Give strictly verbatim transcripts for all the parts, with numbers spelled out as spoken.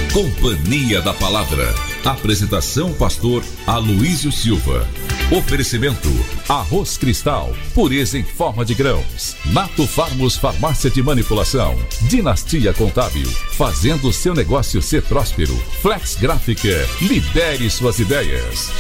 Companhia da Palavra. Apresentação pastor Aloísio Silva. Oferecimento Arroz Cristal, pureza em forma de grãos. Nato Farmos Farmácia de Manipulação. Dinastia Contábil, fazendo seu negócio ser próspero. Flex Gráfica, lidere suas ideias.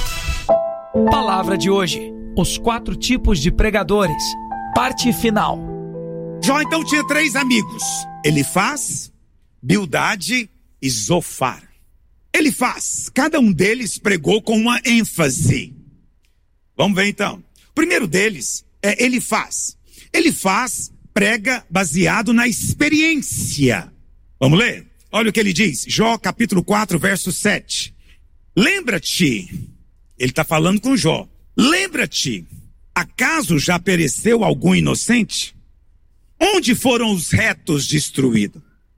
Palavra de hoje: os quatro tipos de pregadores. Parte final. Jó então tinha três amigos: Elifaz, Bildade e Zofar. Elifaz, cada um deles pregou com uma ênfase. Vamos ver então. O primeiro deles é Elifaz. Elifaz prega baseado na experiência. Vamos ler? Olha o que ele diz. Jó capítulo quatro, verso sete. Lembra-te, ele está falando com Jó. Lembra-te, acaso já pereceu algum inocente? Onde foram os retos destruídos?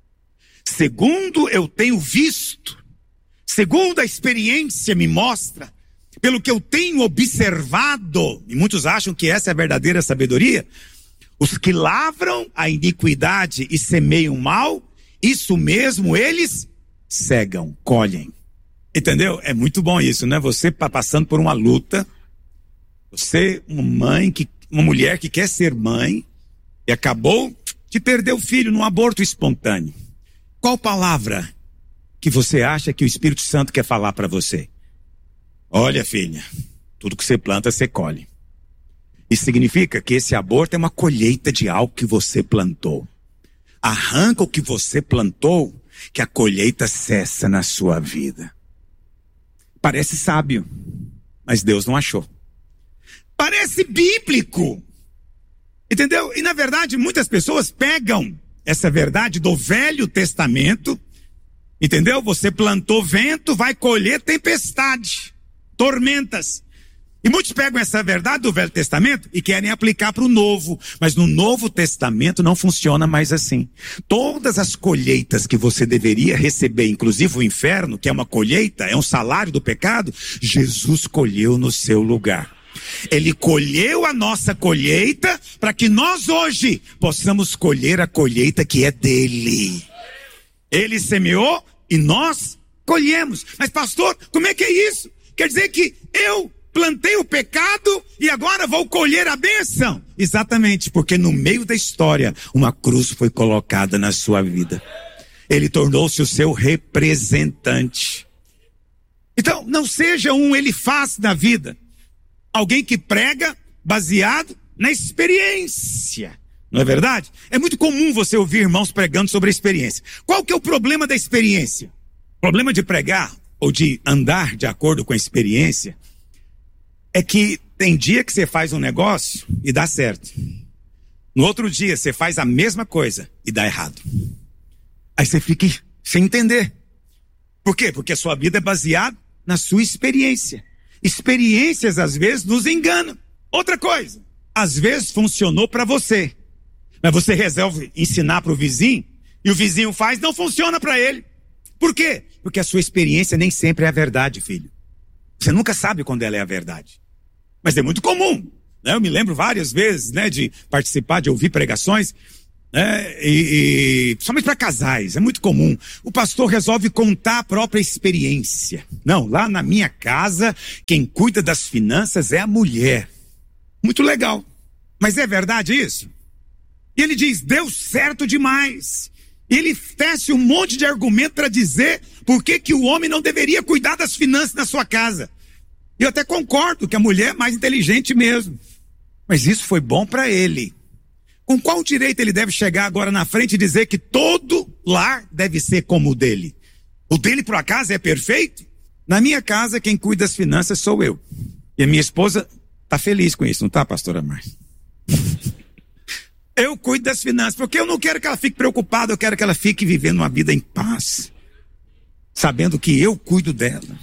Segundo eu tenho visto, segundo a experiência me mostra, pelo que eu tenho observado, e muitos acham que essa é a verdadeira sabedoria, os que lavram a iniquidade e semeiam mal, isso mesmo eles cegam, colhem. Entendeu? É muito bom isso, né? Você está passando por uma luta, você, uma mãe, que, uma mulher que quer ser mãe, e acabou de perder o filho num aborto espontâneo. Qual palavra que você acha que o Espírito Santo quer falar para você? Olha, filha, tudo que você planta, você colhe. Isso significa que esse aborto é uma colheita de algo que você plantou. Arranca o que você plantou, que a colheita cessa na sua vida. Parece sábio, mas Deus não achou. Parece bíblico. Entendeu? E na verdade, muitas pessoas pegam essa verdade do Velho Testamento, entendeu? Você plantou vento, vai colher tempestade, tormentas. E muitos pegam essa verdade do Velho Testamento e querem aplicar para o Novo. Mas no Novo Testamento não funciona mais assim. Todas as colheitas que você deveria receber, inclusive o inferno, que é uma colheita, é um salário do pecado, Jesus colheu no seu lugar. Ele colheu a nossa colheita para que nós hoje possamos colher a colheita que é dele. Ele semeou e nós colhemos. Mas pastor, como é que é isso? Quer dizer que eu plantei o pecado e agora vou colher a bênção? Exatamente, porque no meio da história uma cruz foi colocada na sua vida. Ele tornou-se o seu representante. Então, não seja um Elifaz na vida. Alguém que prega baseado na experiência. Não é verdade? É muito comum você ouvir irmãos pregando sobre a experiência. Qual que é o problema da experiência? O problema de pregar ou de andar de acordo com a experiência é que tem dia que você faz um negócio e dá certo. No outro dia você faz a mesma coisa e dá errado. Aí você fica sem entender. Por quê? Porque a sua vida é baseada na sua experiência. Experiências às vezes nos enganam. Outra coisa, às vezes funcionou para você, mas você resolve ensinar para o vizinho e o vizinho faz, não funciona para ele. Por quê? Porque a sua experiência nem sempre é a verdade, filho. Você nunca sabe quando ela é a verdade. Mas é muito comum, né? Eu me lembro várias vezes, né, de participar, de ouvir pregações, né, e, e somente para casais, é muito comum. O pastor resolve contar a própria experiência. Não, lá na minha casa, quem cuida das finanças é a mulher. Muito legal. Mas é verdade isso? E ele diz, deu certo demais. E ele tece um monte de argumento para dizer por que que o homem não deveria cuidar das finanças da sua casa. E eu até concordo que a mulher é mais inteligente mesmo. Mas isso foi bom para ele. Com qual direito ele deve chegar agora na frente e dizer que todo lar deve ser como o dele? O dele, por acaso, é perfeito? Na minha casa, quem cuida das finanças sou eu. E a minha esposa está feliz com isso, não está, pastora Márcia? Eu cuido das finanças, porque eu não quero que ela fique preocupada, eu quero que ela fique vivendo uma vida em paz, sabendo que eu cuido dela.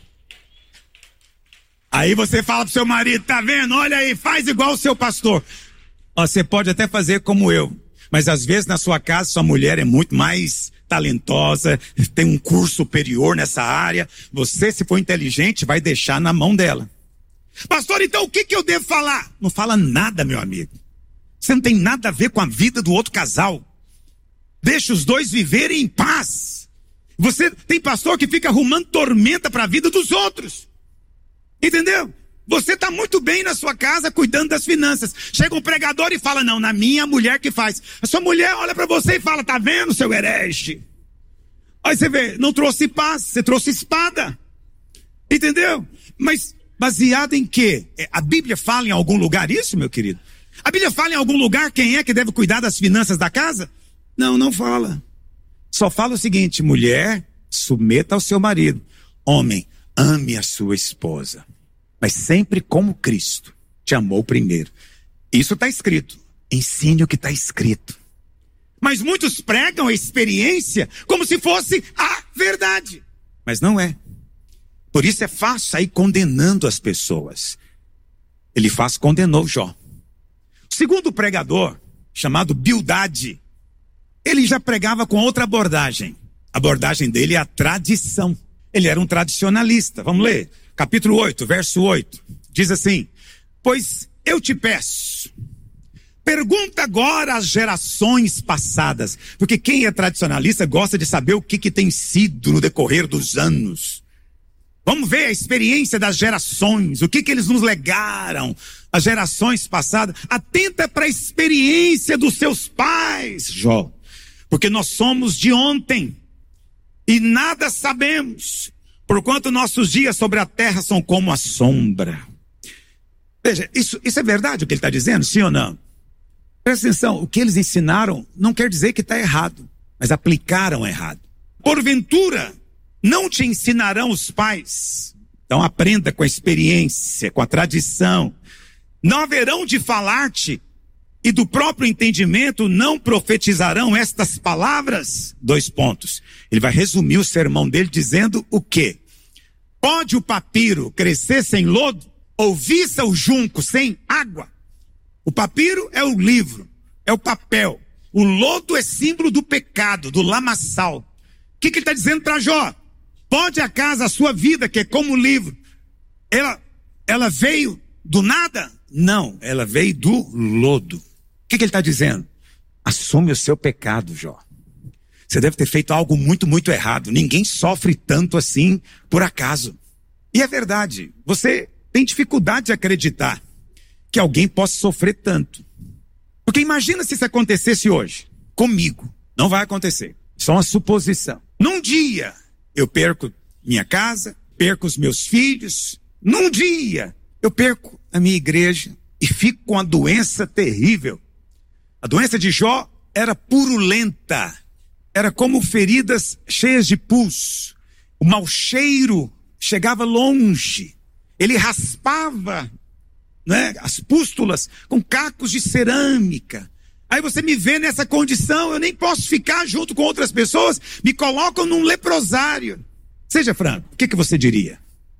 Aí você fala pro seu marido, tá vendo? Olha aí, faz igual o seu pastor. Você pode até fazer como eu, mas às vezes na sua casa sua mulher é muito mais talentosa, tem um curso superior nessa área. Você, se for inteligente, vai deixar na mão dela. Pastor, então o que que eu devo falar? Não fala nada, meu amigo. Você não tem nada a ver com a vida do outro casal. Deixa os dois viverem em paz. Você tem pastor que fica arrumando tormenta para a vida dos outros. Entendeu? Você está muito bem na sua casa cuidando das finanças. Chega um pregador e fala, não, na minha mulher que faz. A sua mulher olha para você e fala, tá vendo, seu herege? Aí você vê, não trouxe paz, você trouxe espada. Entendeu? Mas baseado em quê? A Bíblia fala em algum lugar isso, meu querido? A Bíblia fala em algum lugar quem é que deve cuidar das finanças da casa? Não, não fala. Só fala o seguinte, mulher, submeta ao seu marido. Homem, ame a sua esposa. Mas sempre como Cristo te amou primeiro. Isso está escrito. Ensine o que está escrito. Mas muitos pregam a experiência como se fosse a verdade. Mas não é. Por isso é fácil sair condenando as pessoas. Ele faz, condenou Jó. O segundo pregador, chamado Bildade, ele já pregava com outra abordagem. A abordagem dele é a tradição. Ele era um tradicionalista. Vamos ler. Capítulo oito, verso oito. Diz assim, pois eu te peço, pergunta agora às gerações passadas. Porque quem é tradicionalista gosta de saber o que, que tem sido no decorrer dos anos. Vamos ver a experiência das gerações, o que, que eles nos legaram, as gerações passadas. Atenta para a experiência dos seus pais, Jó. Porque nós somos de ontem e nada sabemos. Porquanto nossos dias sobre a terra são como a sombra. Veja, isso, isso é verdade o que ele está dizendo, sim ou não? Presta atenção, o que eles ensinaram não quer dizer que está errado, mas aplicaram errado. Porventura, não te ensinarão os pais. Então aprenda com a experiência, com a tradição. Não haverão de falar-te e do próprio entendimento não profetizarão estas palavras? Dois pontos. Ele vai resumir o sermão dele dizendo o quê? Pode o papiro crescer sem lodo? Ou viça o junco sem água? O papiro é o livro, é o papel. O lodo é símbolo do pecado, do lamaçal. O que, que ele está dizendo para Jó? Pode acaso a sua vida, que é como o livro, ela, ela veio do nada? Não, ela veio do lodo. O que, que ele está dizendo? Assume o seu pecado, Jó. Você deve ter feito algo muito, muito errado. Ninguém sofre tanto assim por acaso. E é verdade, você tem dificuldade de acreditar que alguém possa sofrer tanto. Porque imagina se isso acontecesse hoje, comigo. Não vai acontecer, só uma suposição. Num dia, eu perco minha casa, perco os meus filhos. Num dia, eu perco a minha igreja e fico com uma doença terrível. A doença de Jó era purulenta. Era como feridas cheias de pus. O mau cheiro chegava longe. Ele raspava, né, as pústulas com cacos de cerâmica. Aí você me vê nessa condição, eu nem posso ficar junto com outras pessoas, me colocam num leprosário. Seja franco, o que, que você diria?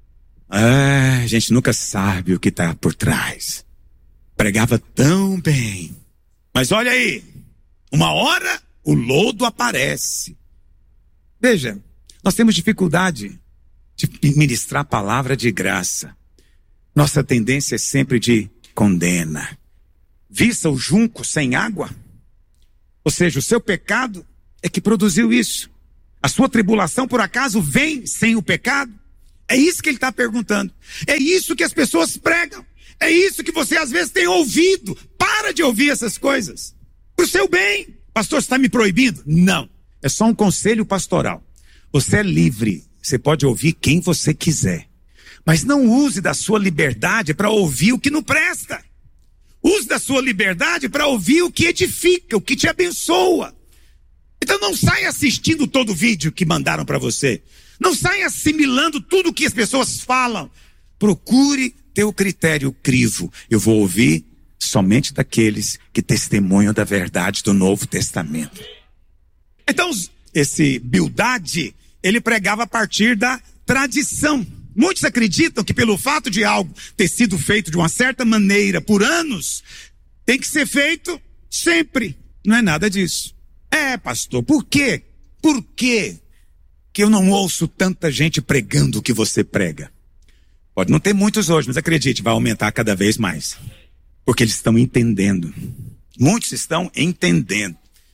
Ah, a gente nunca sabe o que está por trás. Pregava tão bem. Mas olha aí, uma hora o lodo aparece. Veja, nós temos dificuldade de ministrar a palavra de graça. Nossa tendência é sempre de condena. Vista o junco sem água? Ou seja, o seu pecado é que produziu isso. A sua tribulação, por acaso, vem sem o pecado? É isso que ele está perguntando. É isso que as pessoas pregam. É isso que você às vezes tem ouvido. Para de ouvir essas coisas. Para o seu bem. Pastor, você está me proibindo? Não. É só um conselho pastoral. Você é livre. Você pode ouvir quem você quiser. Mas não use da sua liberdade para ouvir o que não presta. Use da sua liberdade para ouvir o que edifica, o que te abençoa. Então não saia assistindo todo o vídeo que mandaram para você. Não saia assimilando tudo o que as pessoas falam. Procure ter o critério crivo. Eu vou ouvir somente daqueles que testemunham da verdade do Novo Testamento. Então, esse Bildade, ele pregava a partir da tradição. Muitos acreditam que pelo fato de algo ter sido feito de uma certa maneira por anos, tem que ser feito sempre. Não é nada disso. É, pastor, por quê? Por quê que eu não ouço tanta gente pregando o que você prega? Pode não ter muitos hoje, mas acredite, vai aumentar cada vez mais. Porque eles estão entendendo. Muitos estão entendendo.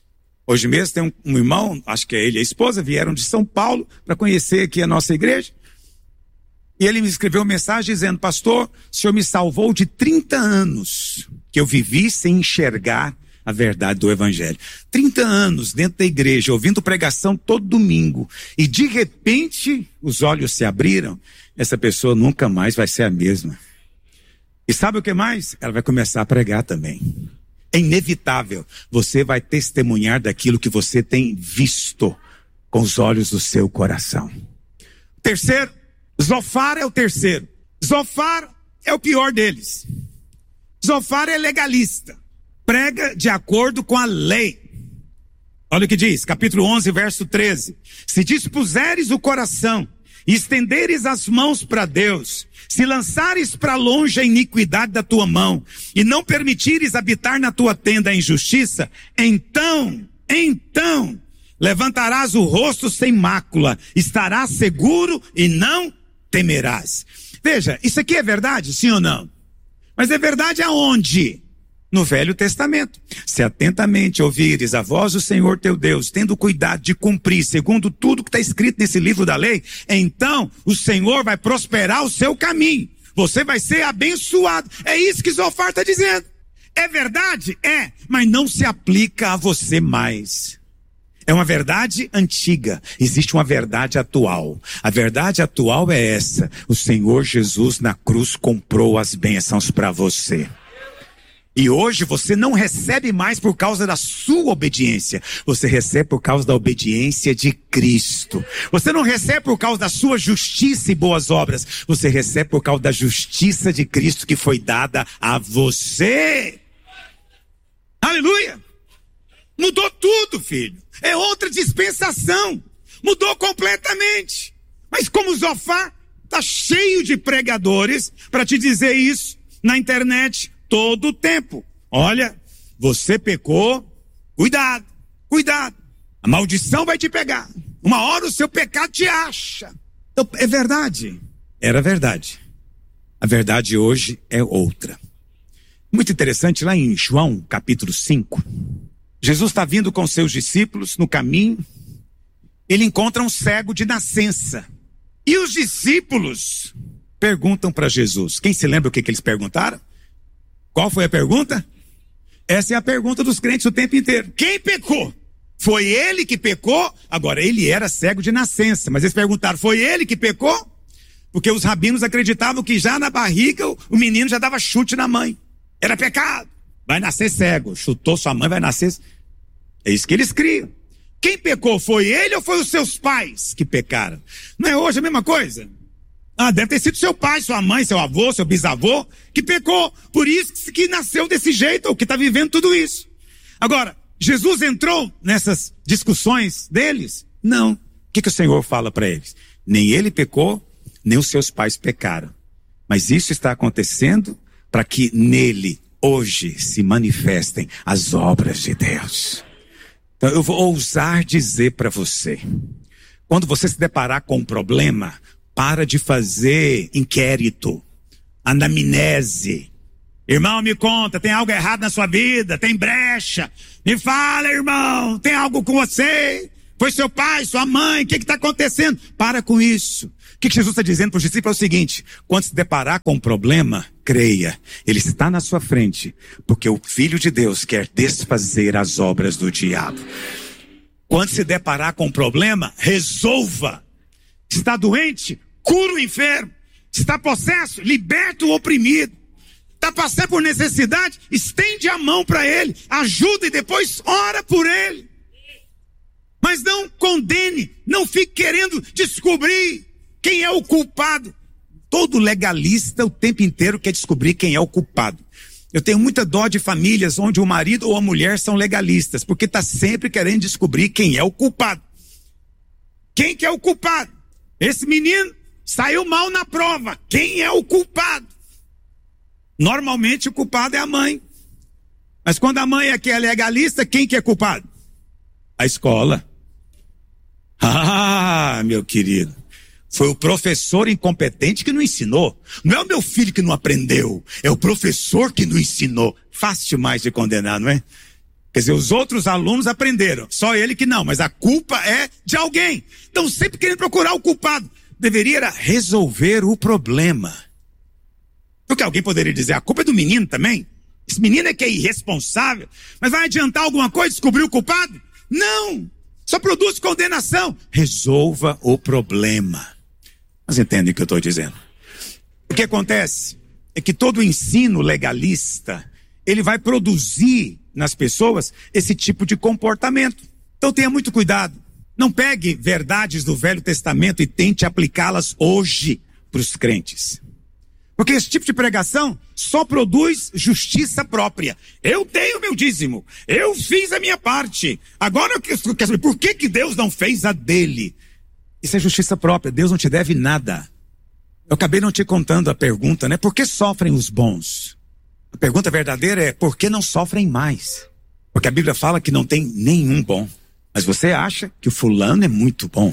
Hoje mesmo tem um, um irmão, acho que é ele e a esposa, vieram de São Paulo para conhecer aqui a nossa igreja. E ele me escreveu uma mensagem dizendo: pastor, o senhor me salvou de trinta anos que eu vivi sem enxergar a verdade do evangelho. trinta anos dentro da igreja, ouvindo pregação todo domingo. E de repente, os olhos se abriram. Essa pessoa nunca mais vai ser a mesma. E sabe o que mais? Ela vai começar a pregar também. É inevitável. Você vai testemunhar daquilo que você tem visto com os olhos do seu coração. Terceiro, Zofar é o terceiro. Zofar é o pior deles. Zofar é legalista. Prega de acordo com a lei. Olha o que diz, capítulo onze, verso treze. Se dispuseres o coração e estenderes as mãos para Deus, se lançares para longe a iniquidade da tua mão e não permitires habitar na tua tenda a injustiça, então, então, levantarás o rosto sem mácula, estarás seguro e não temerás. Veja, isso aqui é verdade, sim ou não? Mas é verdade aonde? No Velho Testamento. Se atentamente ouvires a voz do Senhor teu Deus, tendo cuidado de cumprir segundo tudo que está escrito nesse livro da lei, então o Senhor vai prosperar o seu caminho. Você vai ser abençoado. É isso que Zofar está dizendo. É verdade? É, mas não se aplica a você mais. É uma verdade antiga, existe uma verdade atual. A verdade atual é essa: o Senhor Jesus na cruz comprou as bênçãos para você. E hoje você não recebe mais por causa da sua obediência. Você recebe por causa da obediência de Cristo. Você não recebe por causa da sua justiça e boas obras. Você recebe por causa da justiça de Cristo que foi dada a você. Aleluia! Mudou tudo, filho. É outra dispensação. Mudou completamente. Mas como Zofar está cheio de pregadores para te dizer isso na internet todo o tempo. Olha, você pecou, cuidado, cuidado. A maldição vai te pegar. Uma hora o seu pecado te acha. Então, é verdade. Era verdade. A verdade hoje é outra. Muito interessante, lá em João capítulo cinco, Jesus está vindo com seus discípulos no caminho. Ele encontra um cego de nascença. E os discípulos perguntam para Jesus. Quem se lembra o que, que eles perguntaram? Qual foi a pergunta? Essa é a pergunta dos crentes o tempo inteiro. Quem pecou? Foi ele que pecou? Agora, ele era cego de nascença, mas eles perguntaram, foi ele que pecou? Porque os rabinos acreditavam que já na barriga o, o menino já dava chute na mãe. Era pecado. Vai nascer cego. Chutou sua mãe, vai nascer... É isso que eles criam. Quem pecou? Foi ele ou foi os seus pais que pecaram? Não é hoje a mesma coisa? Ah, deve ter sido seu pai, sua mãe, seu avô, seu bisavô, que pecou. Por isso que nasceu desse jeito, ou que está vivendo tudo isso. Agora, Jesus entrou nessas discussões deles? Não. O que, que o Senhor fala para eles? Nem ele pecou, nem os seus pais pecaram. Mas isso está acontecendo para que nele, hoje, se manifestem as obras de Deus. Então, eu vou ousar dizer para você, quando você se deparar com um problema, para de fazer inquérito, anamnese. Irmão, me conta, tem algo errado na sua vida? Tem brecha? Me fala, irmão, tem algo com você? Foi seu pai, sua mãe, o que está acontecendo? Para com isso. O que, que Jesus está dizendo para os discípulos é o seguinte: quando se deparar com um problema, creia, ele está na sua frente, porque o Filho de Deus quer desfazer as obras do diabo. Quando se deparar com um problema, resolva. Está doente? Cura o enfermo. Está possesso? Liberta o oprimido. Está passando por necessidade? Estende a mão para ele. Ajuda e depois ora por ele. Mas não condene. Não fique querendo descobrir quem é o culpado. Todo legalista o tempo inteiro quer descobrir quem é o culpado. Eu tenho muita dó de famílias onde o marido ou a mulher são legalistas, porque está sempre querendo descobrir quem é o culpado. Quem que é o culpado? Esse menino saiu mal na prova. Quem é o culpado? Normalmente o culpado é a mãe. Mas quando a mãe é que é legalista, quem que é culpado? A escola. Ah, meu querido. Foi o professor incompetente que não ensinou. Não é o meu filho que não aprendeu. É o professor que não ensinou. Fácil demais de condenar, não é? Quer dizer, os outros alunos aprenderam, só ele que não, mas a culpa é de alguém. Então sempre querendo procurar o culpado. Deveria era resolver o problema. Porque alguém poderia dizer, a culpa é do menino também. Esse menino é que é irresponsável. Mas vai adiantar alguma coisa descobrir o culpado? Não, só produz condenação. Resolva o problema. Mas entendem o que eu estou dizendo? O que acontece é que todo ensino legalista, ele vai produzir nas pessoas esse tipo de comportamento. Então tenha muito cuidado. Não pegue verdades do Velho Testamento e tente aplicá-las hoje para os crentes. Porque esse tipo de pregação só produz justiça própria. Eu tenho meu dízimo, eu fiz a minha parte. Agora eu quero saber por que, que Deus não fez a dele. Isso é justiça própria, Deus não te deve nada. Eu acabei não te contando a pergunta, né? Por que sofrem os bons? A pergunta verdadeira é, por que não sofrem mais? Porque a Bíblia fala que não tem nenhum bom. Mas você acha que o fulano é muito bom.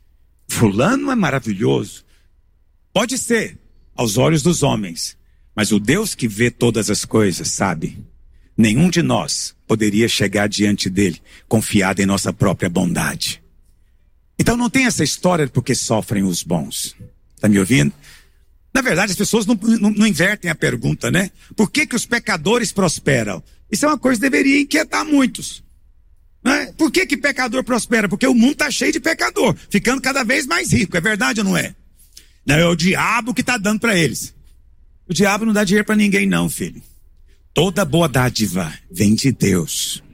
Fulano é maravilhoso. Pode ser, aos olhos dos homens. Mas o Deus que vê todas as coisas, sabe? Nenhum de nós poderia chegar diante dele confiado em nossa própria bondade. Então não tem essa história de porque sofrem os bons. Tá me ouvindo? Na verdade, as pessoas não, não, não invertem a pergunta, né? Por que que os pecadores prosperam? Isso é uma coisa que deveria inquietar muitos. Né? Por que que pecador prospera? Porque o mundo está cheio de pecador, ficando cada vez mais rico. É verdade ou não é? Não, é o diabo que está dando para eles. O diabo não dá dinheiro para ninguém não, filho. Toda boa dádiva vem de Deus.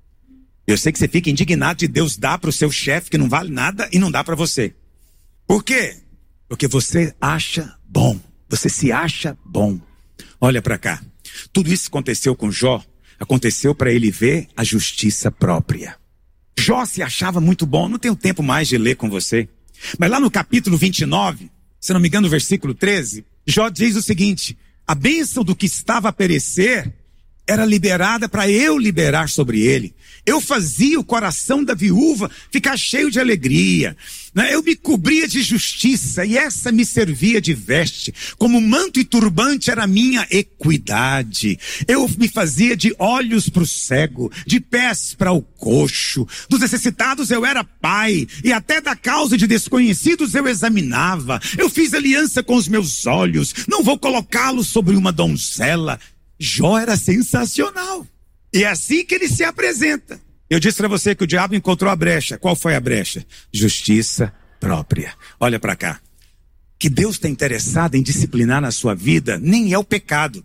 Eu sei que você fica indignado de Deus dar para o seu chefe que não vale nada e não dá para você. Por quê? Porque você acha bom. Você se acha bom. Olha para cá. Tudo isso aconteceu com Jó. Aconteceu para ele ver a justiça própria. Jó se achava muito bom. Não tenho tempo mais de ler com você. Mas lá no capítulo vinte e nove, se não me engano, no versículo treze, Jó diz o seguinte: a bênção do que estava a perecer era liberada para eu liberar sobre ele. Eu fazia o coração da viúva ficar cheio de alegria, né? Eu me cobria de justiça e essa me servia de veste. Como manto e turbante era minha equidade. Eu me fazia de olhos para o cego, de pés para o coxo. Dos necessitados eu era pai e até da causa de desconhecidos eu examinava. Eu fiz aliança com os meus olhos, não vou colocá-los sobre uma donzela. Jó era sensacional. E é assim que ele se apresenta. Eu disse para você que o diabo encontrou a brecha. Qual foi a brecha? Justiça própria. Olha para cá. Que Deus está interessado em disciplinar na sua vida nem é o pecado.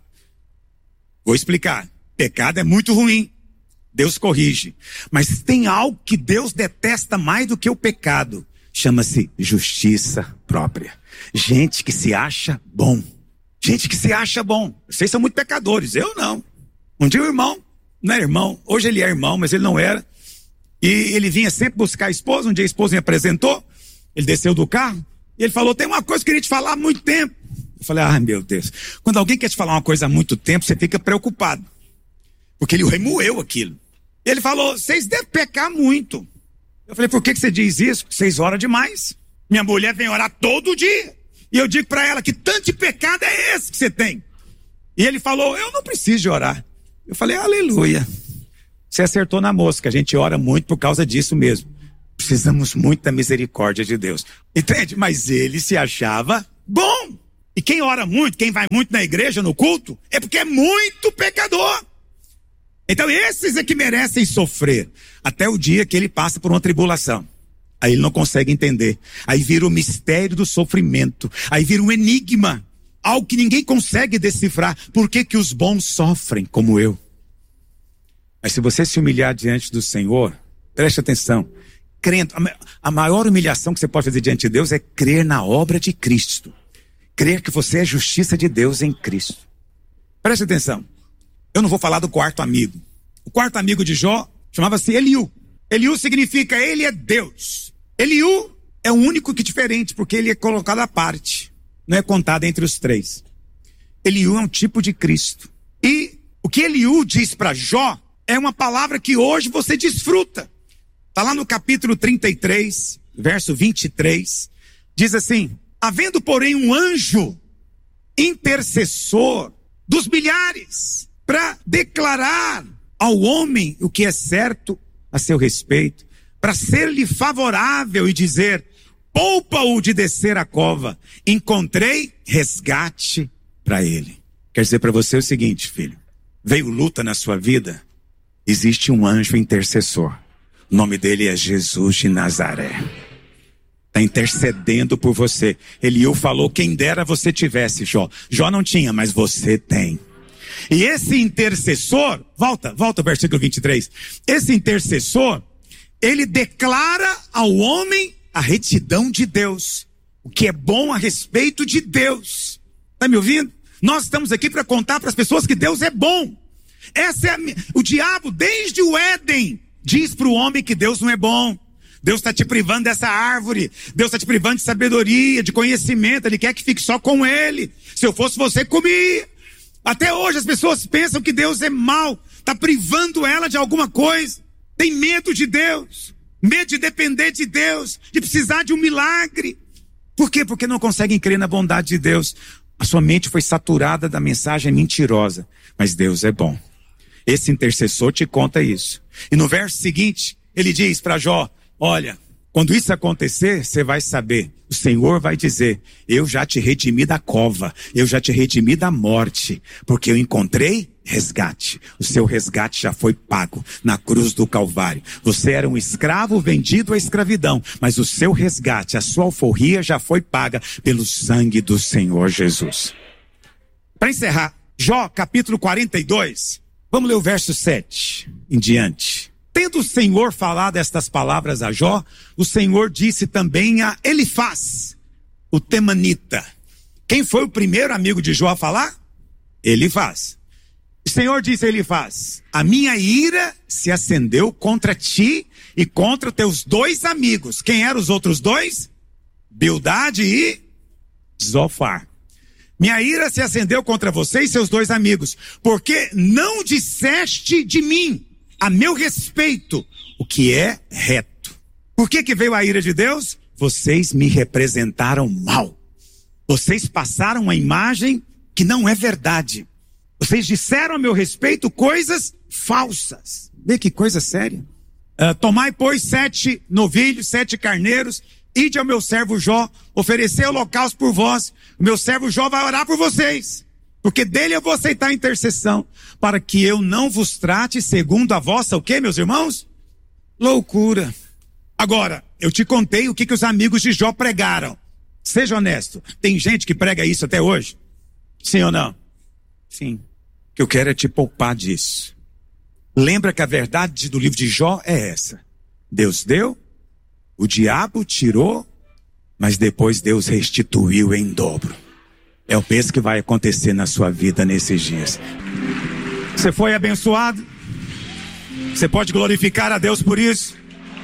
Vou explicar. Pecado é muito ruim. Deus corrige. Mas tem algo que Deus detesta mais do que o pecado. Chama-se justiça própria. Gente que se acha bom. Gente que se acha bom. Vocês são muito pecadores, eu não. Um dia o irmão, não é irmão, hoje ele é irmão, mas ele não era. E ele vinha sempre buscar a esposa, um dia a esposa me apresentou, ele desceu do carro, e ele falou, tem uma coisa que eu queria te falar há muito tempo. Eu falei, ah, meu Deus. Quando alguém quer te falar uma coisa há muito tempo, você fica preocupado. Porque ele remoeu aquilo. E ele falou, vocês devem pecar muito. Eu falei, por que que você diz isso? Vocês oram demais. Minha mulher vem orar todo dia. E eu digo para ela que tanto de pecado é esse que você tem. E ele falou, eu não preciso de orar. Eu falei, aleluia. Você acertou na mosca, a gente ora muito por causa disso mesmo. Precisamos muito da misericórdia de Deus. Entende? Mas ele se achava bom. E quem ora muito, quem vai muito na igreja, no culto, é porque é muito pecador. Então esses é que merecem sofrer. Até o dia que ele passa por uma tribulação. Aí ele não consegue entender. Aí vira o mistério do sofrimento. Aí vira um enigma. Algo que ninguém consegue decifrar. Por que que os bons sofrem como eu? Mas se você se humilhar diante do Senhor, preste atenção. Crendo, a maior humilhação que você pode fazer diante de Deus é crer na obra de Cristo. Crer que você é justiça de Deus em Cristo. Preste atenção. Eu não vou falar do quarto amigo. O quarto amigo de Jó chamava-se Eliú. Eliú significa ele é Deus. Eliú é o único que é diferente, porque ele é colocado à parte. Não é contado entre os três. Eliú é um tipo de Cristo. E o que Eliú diz para Jó é uma palavra que hoje você desfruta. Está lá no capítulo trinta e três, verso vinte e três. Diz assim, havendo porém um anjo intercessor dos milhares para declarar ao homem o que é certo a seu respeito, para ser-lhe favorável e dizer: poupa-o de descer a cova, encontrei resgate para ele. Quer dizer para você o seguinte, filho: veio luta na sua vida, existe um anjo intercessor, o nome dele é Jesus de Nazaré, está intercedendo por você. Eliú falou: quem dera você tivesse, Jó. Jó não tinha, mas você tem. E esse intercessor, volta, volta ao versículo vinte e três, esse intercessor, ele declara ao homem a retidão de Deus, o que é bom a respeito de Deus. Está me ouvindo? Nós estamos aqui para contar para as pessoas que Deus é bom. Essa é a, o diabo, desde o Éden, diz para o homem que Deus não é bom. Deus está te privando dessa árvore, Deus está te privando de sabedoria, de conhecimento, Ele quer que fique só com Ele. Se eu fosse você, comia. Até hoje as pessoas pensam que Deus é mau, está privando ela de alguma coisa, tem medo de Deus, medo de depender de Deus, de precisar de um milagre. Por quê? Porque não conseguem crer na bondade de Deus. A sua mente foi saturada da mensagem mentirosa, mas Deus é bom. Esse intercessor te conta isso. E no verso seguinte, ele diz para Jó: olha, quando isso acontecer, você vai saber. O Senhor vai dizer: eu já te redimi da cova, eu já te redimi da morte, porque eu encontrei resgate. O seu resgate já foi pago na cruz do Calvário. Você era um escravo vendido à escravidão, mas o seu resgate, a sua alforria já foi paga pelo sangue do Senhor Jesus. Para encerrar, Jó capítulo quarenta e dois, vamos ler o verso sete em diante. Tendo o Senhor falado estas palavras a Jó, o Senhor disse também a Elifaz, o temanita. Quem foi o primeiro amigo de Jó a falar? Elifaz. O Senhor disse a Elifaz: a minha ira se acendeu contra ti e contra teus dois amigos. Quem eram os outros dois? Bildade e Zofar. Minha ira se acendeu contra você e seus dois amigos, porque não disseste de mim, a meu respeito, o que é reto. Por que que veio a ira de Deus? Vocês me representaram mal. Vocês passaram uma imagem que não é verdade. Vocês disseram a meu respeito coisas falsas. Vê que coisa séria. Uh, tomai, pois, sete novilhos, sete carneiros, ide ao meu servo Jó, oferecer holocausto por vós. O meu servo Jó vai orar por vocês, porque dele eu vou aceitar a intercessão, para que eu não vos trate segundo a vossa, o quê, meus irmãos? Loucura. Agora, eu te contei o que, que os amigos de Jó pregaram. Seja honesto, tem gente que prega isso até hoje? Sim ou não? Sim. O que eu quero é te poupar disso. Lembra que a verdade do livro de Jó é essa: Deus deu, o diabo tirou, mas depois Deus restituiu em dobro. É o mesmo que vai acontecer na sua vida nesses dias. Você foi abençoado? Você pode glorificar a Deus por isso?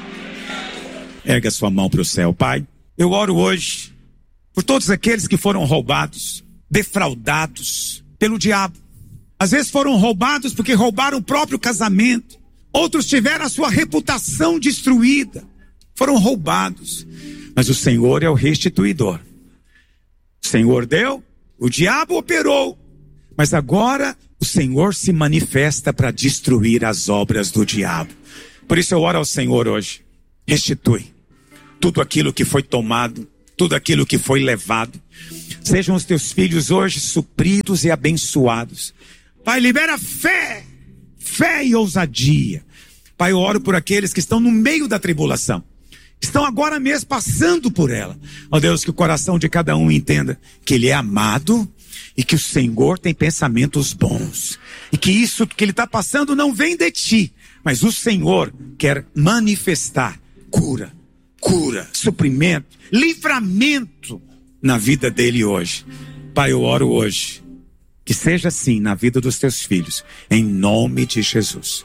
Erga sua mão para o céu. Pai, eu oro hoje por todos aqueles que foram roubados, defraudados pelo diabo. Às vezes foram roubados porque roubaram o próprio casamento. Outros tiveram a sua reputação destruída. Foram roubados. Mas o Senhor é o restituidor. O Senhor deu, o diabo operou. Mas agora o Senhor se manifesta para destruir as obras do diabo. Por isso eu oro ao Senhor hoje. Restitui tudo aquilo que foi tomado, tudo aquilo que foi levado. Sejam os teus filhos hoje supridos e abençoados. Pai, libera fé, fé e ousadia. Pai, eu oro por aqueles que estão no meio da tribulação, estão agora mesmo passando por ela. Ó Deus, que o coração de cada um entenda que ele é amado e que o Senhor tem pensamentos bons. E que isso que ele está passando não vem de ti, mas o Senhor quer manifestar cura, cura, suprimento, livramento na vida dele hoje. Pai, eu oro hoje que seja assim na vida dos teus filhos, em nome de Jesus.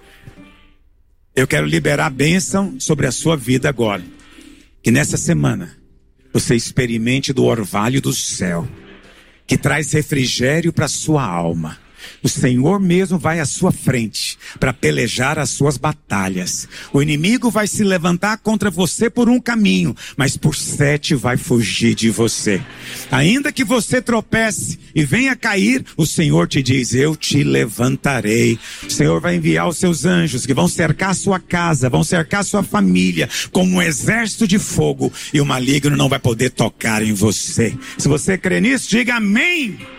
Eu quero liberar a bênção sobre a sua vida agora. Que nessa semana você experimente do orvalho do céu, que traz refrigério para a sua alma. O Senhor mesmo vai à sua frente para pelejar as suas batalhas. O inimigo vai se levantar contra você por um caminho, mas por sete vai fugir de você. Ainda que você tropece e venha cair, o Senhor te diz: eu te levantarei. O Senhor vai enviar os seus anjos que vão cercar a sua casa, vão cercar a sua família como um exército de fogo, e o maligno não vai poder tocar em você. Se você crê nisso, diga amém.